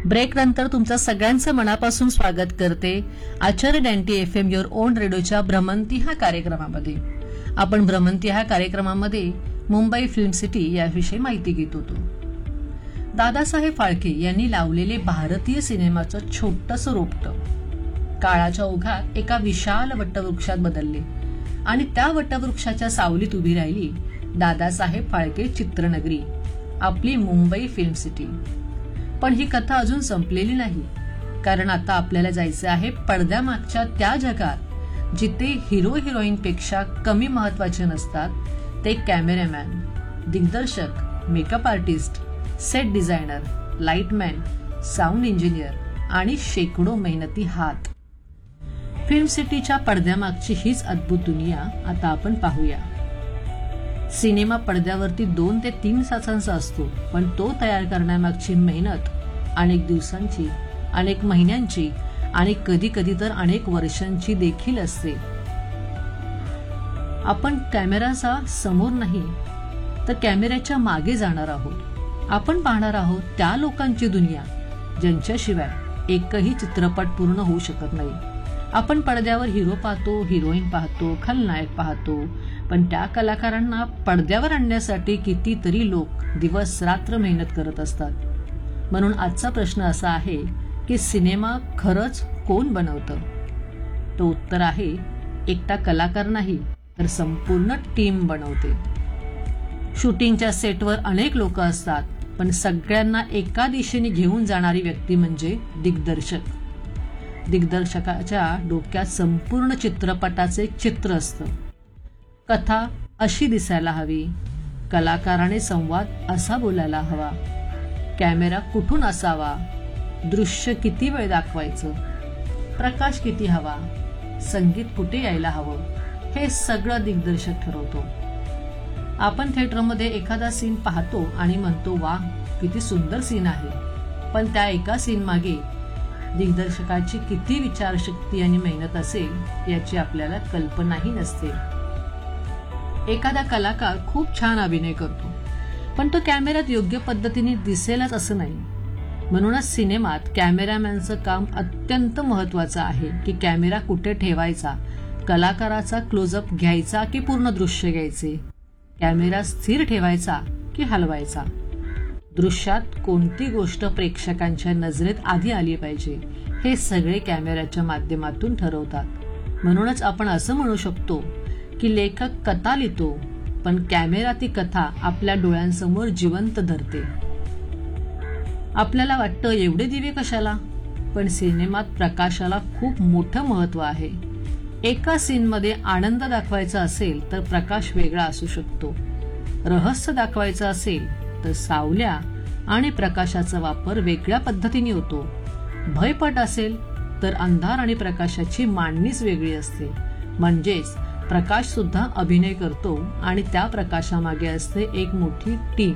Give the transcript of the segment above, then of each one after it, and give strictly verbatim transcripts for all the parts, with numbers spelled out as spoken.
Break नंतर तुमचं सगळ्यांचं मनापासून स्वागत करते आचार्य ninety F am your on रेडिओच्या भ्रमंती ह्या कार्यक्रमामध्ये. आपण भ्रमंती ह्या कार्यक्रमामध्ये मुंबई फिल्म सिटी याविषयी माहिती घेत होतो. दादासाहेब फाळके यांनी लावलेले भारतीय सिनेमाचं छोटंसं रोपटं काळाच्या ओघात एका विशाल वटवृक्षात बदलले आणि त्या वटवृक्षाच्या सावलीत उभी राहिली दादासाहेब फाळके चित्रनगरी, आपली मुंबई फिल्म सिटी. पण ही कथा अजून संपलेली नाही, कारण आता आपल्याला जायचं आहे पडद्यामागच्या त्या जगात जिथे हिरो हिरोईन पेक्षा कमी महत्वाचे नसतात ते कॅमेरामॅन, दिग्दर्शक, makeup artist, set designer, लाईटमॅन, sound engineer आणि शेकडो मेहनती हात. फिल्म सिटीच्या पडद्यामागची हीच अद्भुत दुनिया आता आपण पाहूया. सिनेमा पडद्यावरती दोन ते तीन तासांचा असतो, पण तो तयार करण्यामागची मेहनत अनेक दिवसांची, अनेक महिन्यांची आणि कधी कधी तर अनेक वर्षांची देखील असते. आपण कॅमेराचा समोर नाही तर कॅमेऱ्याच्या मागे जाणार आहोत. आपण पाहणार आहोत त्या लोकांची दुनिया ज्यांच्याशिवाय एकही चित्रपट पूर्ण होऊ शकत नाही. आपण पडद्यावर हिरो पाहतो, हिरोईन पाहतो, खलनायक पाहतो, पण त्या कलाकारांना पडद्यावर आणण्यासाठी कितीतरी लोक दिवस रात्र मेहनत करत असतात. म्हणून आजचा प्रश्न असा आहे की सिनेमा खरंच कोण बनवतं? तो उत्तर आहे एकटा कलाकार नाही तर संपूर्ण टीम बनवते. शूटिंगच्या सेटवर अनेक लोक असतात, पण सगळ्यांना एका दिशेने घेऊन जाणारी व्यक्ती म्हणजे दिग्दर्शक. दिग्दर्शकाच्या डोक्यात संपूर्ण चित्रपटाचे चित्र असतं. कथा अशी दिसायला हवी, कलाकाराने संवाद असा बोलायला हवा, कॅमेरा कुठून असावा, दृश्य किती वेळ दाखवायचं, प्रकाश किती हवा, संगीत कुठे यायला हवं, हे सगळं दिग्दर्शक ठरवतो. आपण थिएटरमध्ये एखादा सीन पाहतो आणि म्हणतो वा किती सुंदर सीन आहे, पण त्या एका सीन मागे दिग्दर्शकाची किती विचारशक्ती आणि मेहनत असेल याची आपल्याला कल्पनाही नसते. एखादा कलाकार खूप छान अभिनय करतो, पण तो कॅमेऱ्यात योग्य पद्धतीने दिसेलच असं नाही. म्हणूनच सिनेमात कॅमेरामॅनचं काम अत्यंत महत्वाचं आहे की कॅमेरा कुठे ठेवायचा, कलाकाराचा क्लोजअप घ्यायचा की पूर्ण दृश्य घ्यायचे, कॅमेरा स्थिर ठेवायचा की हलवायचा, दृश्यात कोणती गोष्ट प्रेक्षकांच्या नजरेत आधी आली पाहिजे हे सगळे कॅमेऱ्याच्या माध्यमातून ठरवतात. म्हणूनच आपण असं म्हणू शकतो की लेखक कथा लिहितो, पण कॅमेरा ती कथा आपल्या डोळ्यांसमोर जिवंत धरते. आपल्याला वाटतं एवढे दिवे कशाला, पण सिनेमात प्रकाशाला खूप मोठं महत्व आहे. एका सीनमध्ये आनंद दाखवायचा असेल तर प्रकाश वेगळा असू शकतो. रहस्य दाखवायचं असेल तर सावल्या आणि प्रकाशाचा वापर वेगळ्या पद्धतीने होतो. भयपट असेल तर अंधार आणि प्रकाशाची मांडणीच वेगळी असते. म्हणजेच प्रकाश सुद्धा अभिनय करतो आणि त्या प्रकाशामागे असते एक मोठी टीम.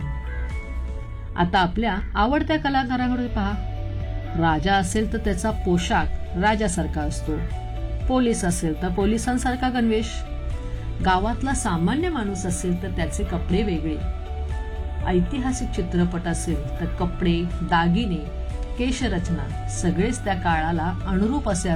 आता आपल्या आवडत्या कलाकारांकडे पहा. राजा असेल तर त्याचा पोशाख राजासारखा असतो, पोलीस असेल तर पोलिसांसारखा गणवेश, गावातला सामान्य माणूस असेल तर त्याचे कपडे वेगळे, ऐतिहासिक चित्रपट असेल तर कपडे, दागिने, केशरचना सगळेच त्या काळाला अनुरूप असे